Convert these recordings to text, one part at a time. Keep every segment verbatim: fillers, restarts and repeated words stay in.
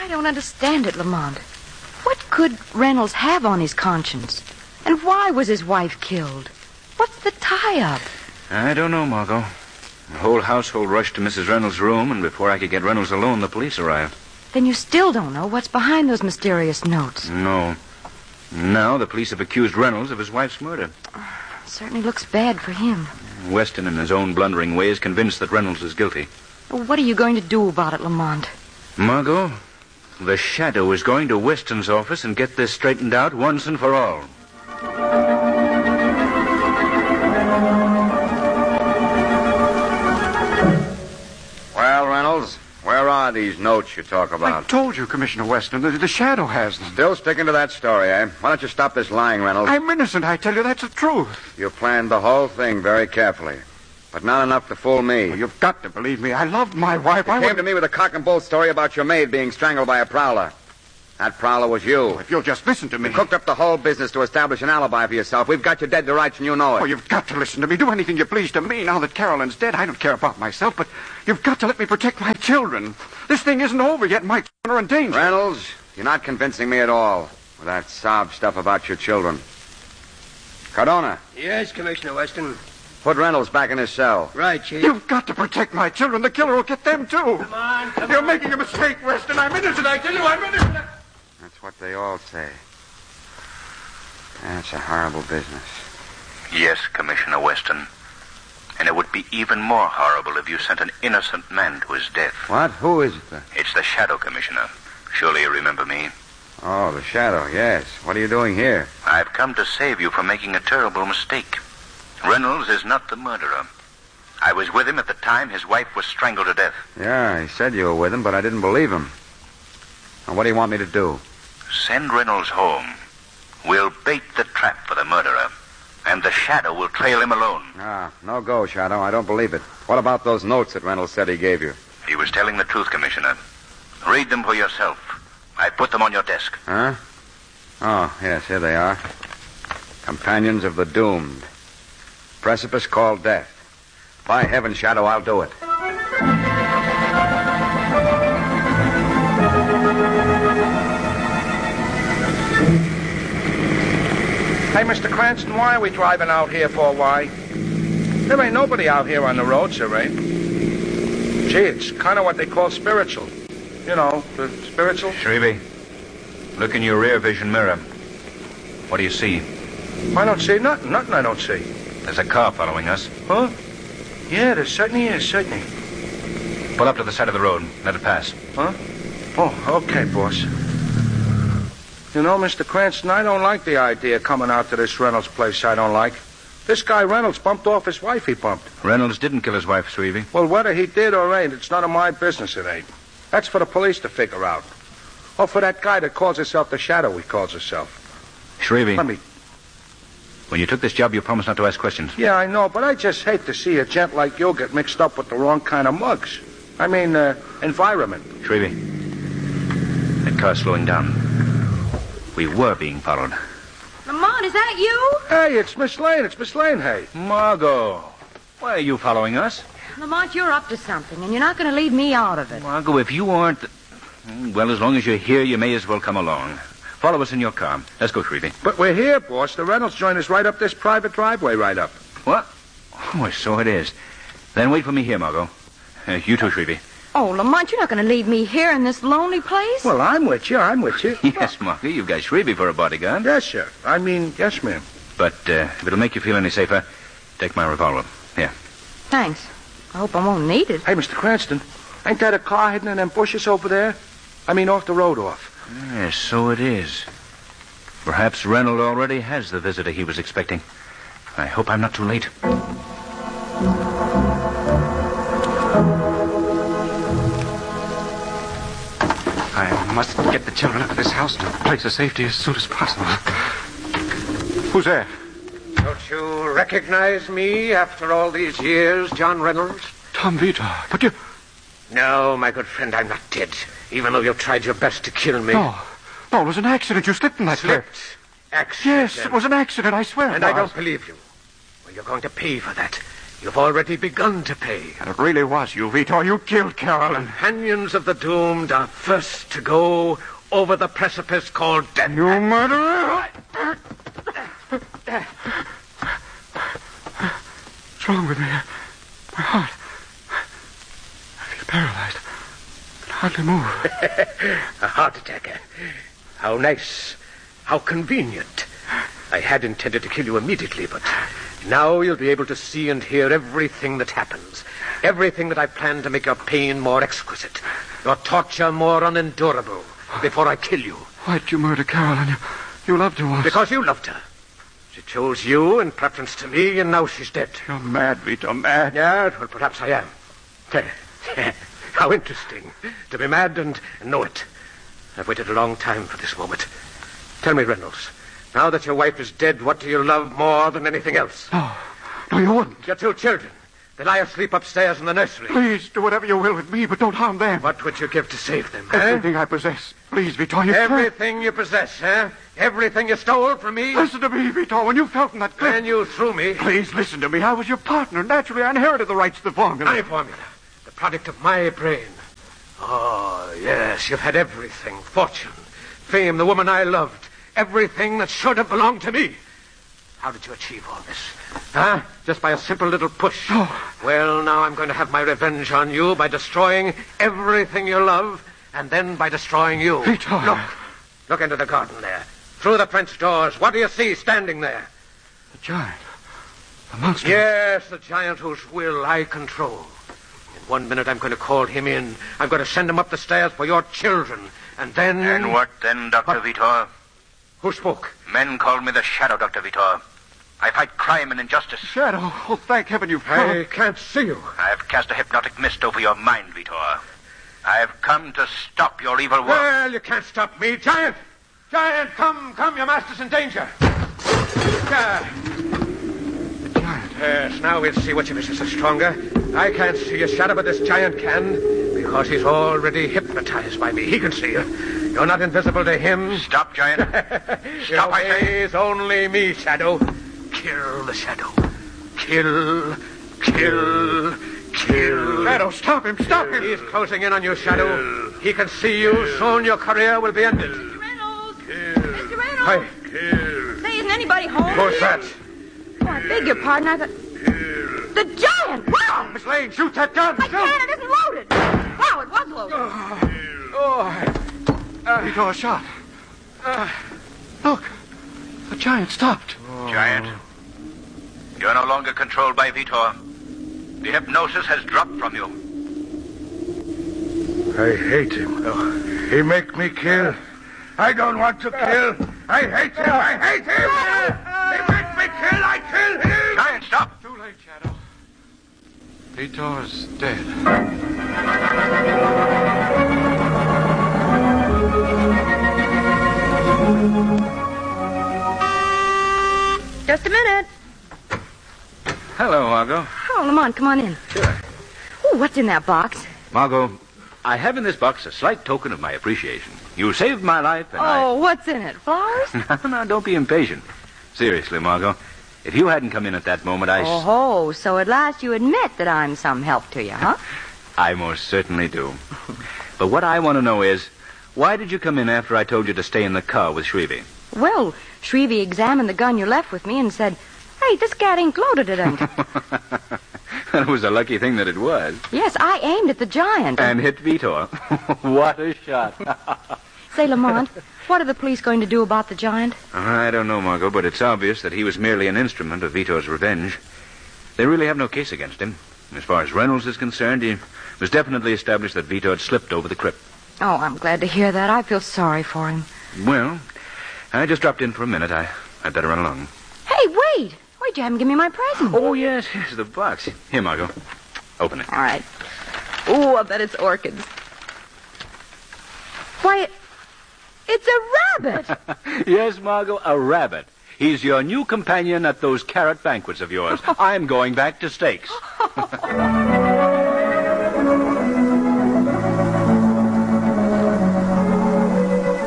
I don't understand it, Lamont. What could Reynolds have on his conscience? And why was his wife killed? What's the tie-up? I don't know, Margot. The whole household rushed to Missus Reynolds' room, and before I could get Reynolds alone, the police arrived. Then you still don't know what's behind those mysterious notes? No. Now the police have accused Reynolds of his wife's murder. It certainly looks bad for him. Weston, in his own blundering way, is convinced that Reynolds is guilty. What are you going to do about it, Lamont? Margot, the Shadow is going to Weston's office and get this straightened out once and for all. Well, Reynolds, where are these notes you talk about? I told you, Commissioner Weston, the, the Shadow has them. Still sticking to that story, eh? Why don't you stop this lying, Reynolds? I'm innocent, I tell you. That's the truth. You planned the whole thing very carefully, but not enough to fool me. Well, you've got to believe me. I loved my wife. You I came would... to me with a cock and bull story about your maid being strangled by a prowler. That prowler was you. Oh, if you'll just listen to me. You cooked up the whole business to establish an alibi for yourself. We've got you dead to rights, and you know it. Oh, you've got to listen to me. Do anything you please to me now that Carolyn's dead. I don't care about myself, but you've got to let me protect my children. This thing isn't over yet. My children are in danger. Reynolds, you're not convincing me at all with that sob stuff about your children. Cardona. Yes, Commissioner Weston. Put Reynolds back in his cell. Right, Chief. You've got to protect my children. The killer will get them, too. Come on, come You're on. making a mistake, Weston. I'm innocent. I tell you, I'm innocent. That's what they all say. That's a horrible business. Yes, Commissioner Weston. And it would be even more horrible if you sent an innocent man to his death. What? Who is it? It's the Shadow, Commissioner. Surely you remember me. Oh, the Shadow, yes. What are you doing here? I've come to save you from making a terrible mistake. Reynolds is not the murderer. I was with him at the time his wife was strangled to death. Yeah, he said you were with him, but I didn't believe him. Now, what do you want me to do? Send Reynolds home. We'll bait the trap for the murderer, and the Shadow will trail him alone. Ah, no go, Shadow. I don't believe it. What about those notes that Reynolds said he gave you? He was telling the truth, Commissioner. Read them for yourself. I put them on your desk. Huh? Oh, yes, here they are. Companions of the Doomed. Precipice called death. By heaven, Shadow, I'll do it. Hey, Mister Cranston, why are we driving out here for? Why? There ain't nobody out here on the road, sir, ain't? Gee, it's kind of what they call spiritual. You know, the spiritual. Shrevey, look in your rear vision mirror. What do you see? I don't see nothing. Nothing I don't see. There's a car following us. Huh? Yeah, there certainly is, certainly. Pull up to the side of the road. Let it pass. Huh? Oh, okay, boss. You know, Mister Cranston, I don't like the idea of coming out to this Reynolds place. I don't like. This guy Reynolds bumped off his wife, he bumped. Reynolds didn't kill his wife, Shrevey. Well, whether he did or ain't, it's none of my business, it ain't. That's for the police to figure out. Or for that guy that calls himself the Shadow, he calls himself. Shrevey, Let me... when you took this job, you promised not to ask questions. Yeah, I know, but I just hate to see a gent like you get mixed up with the wrong kind of mugs. I mean, uh, environment. Shrevey, that car's slowing down. We were being followed. Lamont, is that you? Hey, it's Miss Lane. It's Miss Lane, hey. Margot, why are you following us? Lamont, you're up to something, and you're not going to leave me out of it. Margot, if you aren't... The... Well, as long as you're here, you may as well come along. Follow us in your car. Let's go, Shrevey. But we're here, boss. The Reynolds joint is right up this private driveway right up. What? Oh, so it is. Then wait for me here, Margot. Uh, you too, Shrevey. Oh, Lamont, you're not going to leave me here in this lonely place? Well, I'm with you. I'm with you. Yes, Margot, you've got Shrevey for a bodyguard. Yes, sir. I mean, yes, ma'am. But uh, if it'll make you feel any safer, take my revolver. Here. Thanks. I hope I won't need it. Hey, Mister Cranston, ain't that a car hidden in them bushes over there? I mean, off the road off. Yes, so it is. Perhaps Reynolds already has the visitor he was expecting. I hope I'm not too late. I must get the children out of this house to a place of safety as soon as possible. Who's there? Don't you recognize me after all these years, John Reynolds? Tom Vito. But you... No, my good friend, I'm not dead, even though you've tried your best to kill me. No. No, it was an accident. You slipped in that Slipped? cliff. Accident? Yes, it was an accident, I swear And it I was. don't believe you. Well, you're going to pay for that. You've already begun to pay. And it really was you, Vitor. You killed Carolyn. Companions of the doomed are first to go over the precipice called death. You murderer! What's wrong with me? My heart. I feel paralyzed. I can hardly move. A heart attack. eh? How nice. How convenient. I had intended to kill you immediately, but now you'll be able to see and hear everything that happens. Everything that I planned to make your pain more exquisite, your torture more unendurable, before I kill you. Why did you murder Carolyn? You, you loved her once. Because you loved her. She chose you in preference to me, and now she's dead. You're mad, Vito, mad. Yeah, well, perhaps I am. How interesting to be mad and know it. I've waited a long time for this moment. Tell me, Reynolds, now that your wife is dead, what do you love more than anything else? No, no, you wouldn't. Your two children. They lie asleep upstairs in the nursery. Please, do whatever you will with me, but don't harm them. What would you give to save them, eh? Everything I possess. Please, Vito, you can't. Everything you possess, eh? Everything you stole from me? Listen to me, Vito. When you fell from that cliff... And you threw me. Please, listen to me. I was your partner. Naturally, I inherited the rights to the formula. My formula. The product of my brain. Oh, yes, you've had everything. Fortune, fame, the woman I loved. Everything that should have belonged to me. How did you achieve all this? Huh? Just by a simple little push? Oh. Well, now I'm going to have my revenge on you by destroying everything you love, and then by destroying you. Vito. Look. Look into the garden there. Through the French doors. What do you see standing there? The giant. The monster. Yes, the giant whose will I control. In one minute I'm going to call him in. I'm going to send him up the stairs for your children. And then... And what then, Doctor Vitor? Who spoke? Men call me the Shadow, Doctor Vitor. I fight crime and injustice. Shadow. Oh, thank heaven you've come. I can't see you. I have cast a hypnotic mist over your mind, Vitor. I have come to stop your evil work. Well, you can't stop me, Giant. Giant, come, come, your master's in danger. Ah. The giant. Yes, now we'll see which of us is stronger. I can't see you, Shadow, but this giant can, because he's already hypnotized by me. He can see you. You're not invisible to him. Stop, Giant. Stop, I say. It's only me, Shadow. Kill the Shadow. Kill, kill, kill. Shadow, stop him, stop him. He's closing in on you, Shadow. He can see you. Soon your career will be ended. Mister Reynolds! Kill. Mister Reynolds! Hi. Kill. Say, isn't anybody home? Who's that? Oh, I beg your pardon. I thought... The giant! Wow! Miss Lane, shoot that gun. I can't. It isn't loaded. Wow, it was loaded. Oh, uh, Vito, a shot. Uh, look, the giant stopped. Giant, you're no longer controlled by Vitor. The hypnosis has dropped from you. I hate him. Oh, he make me kill. I don't want to kill. I hate him. I hate him. He make me kill. I kill him. Giant, stop. Too late, Shadow. Vitor's dead. Just a minute. Hello, Margot. Oh, Lamont, come on in. Sure. Oh, what's in that box? Margot, I have in this box a slight token of my appreciation. You saved my life, and Oh, what's in it? Flowers? I... No, no, don't be impatient. Seriously, Margot, if you hadn't come in at that moment, I... Oh, ho, so at last you admit that I'm some help to you, huh? I most certainly do. But what I want to know is, why did you come in after I told you to stay in the car with Shrevey? Well, Shrevey examined the gun you left with me and said, hey, this gat ain't loaded, it ain't. It was a lucky thing that it was. Yes, I aimed at the giant. And hit Vitor. What a shot. Say, Lamont, what are the police going to do about the giant? I don't know, Margot, but it's obvious that he was merely an instrument of Vitor's revenge. They really have no case against him. As far as Reynolds is concerned, he was definitely established that Vitor had slipped over the crypt. Oh, I'm glad to hear that. I feel sorry for him. Well, I just dropped in for a minute. I, I'd better run along. Hey, wait. Wait, you haven't given me my present. Oh, yes, here's the box. Here, Margot. Open it. All right. Oh, I bet it's orchids. Why, it, it's a rabbit. Yes, Margot, a rabbit. He's your new companion at those carrot banquets of yours. I'm going back to steaks.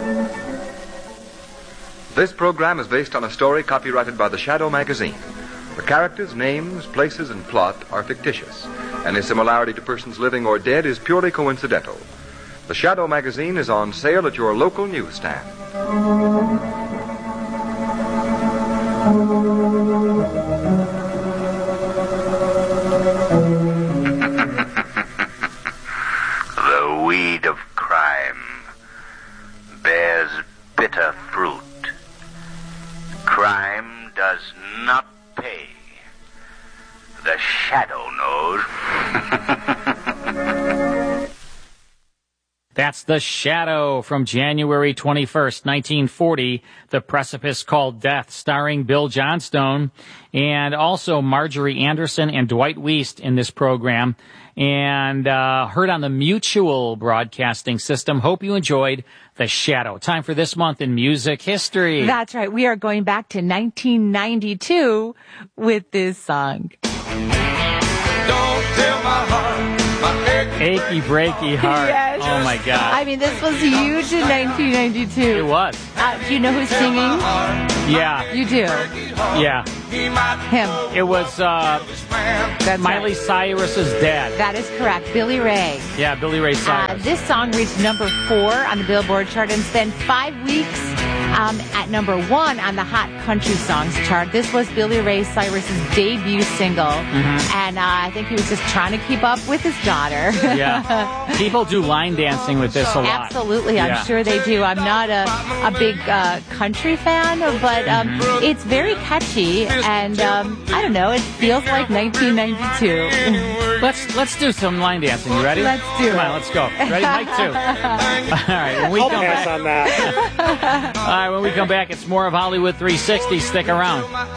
This program is based on a story copyrighted by the Shadow magazine. The characters, names, places, and plot are fictitious. Any similarity to persons living or dead is purely coincidental. The Shadow magazine is on sale at your local newsstand. The weed of crime bears bitter fruit. Crime does not pay. The Shadow knows. That's The Shadow from January twenty-first, nineteen forty, The Precipice Called Death, starring Bill Johnstone and also Marjorie Anderson and Dwight Weist in this program, and uh, heard on the Mutual Broadcasting System. Hope you enjoyed The Shadow. Time for this month in music history. That's right. We are going back to nineteen ninety-two with this song. Don't tell my heart, my Achy Breaky Heart. Yes. Oh, my God. I mean, this was huge in nineteen ninety-two. It was. Uh, do you know who's singing? Yeah. You do? Yeah. Him. It was uh, That's Miley right. Cyrus's dad. That is correct. Billy Ray. Yeah, Billy Ray Cyrus. Uh, this song reached number four on the Billboard chart and spent five weeks um, at number one on the Hot Country Songs chart. This was Billy Ray Cyrus's debut single, Mhm. and uh, I think he was just trying to keep up with his daughter. Yeah. People do line dancing with this a lot. Absolutely, I'm Yeah. sure they do. I'm not a, a big uh, country fan, but um, Mm-hmm. it's very catchy, and um, I don't know, it feels like nineteen ninety-two. Let's let's do some line dancing. You ready? Let's do Come it. on, let's go. Ready, Mike? Two. All right, when we I'll come pass back. on that. All right, when we come back, it's more of Hollywood three sixty. Stick around.